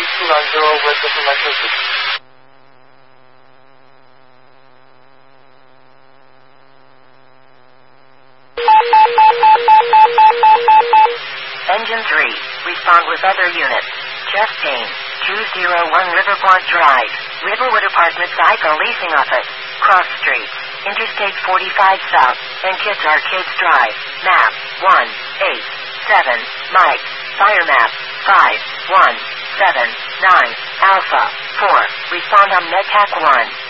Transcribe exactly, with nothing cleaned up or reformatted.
two nine zero with the electricity. Engine three, respond with other units. Jeff Payne, two oh one Riverport Drive, Riverwood Apartment Cycle Leasing Office, Cross Street, Interstate forty-five South, and Kids Arcades Drive, map, one, eight, seven, Mike, fire map, five, one, seven, nine, Alpha, four, respond on MedTac one.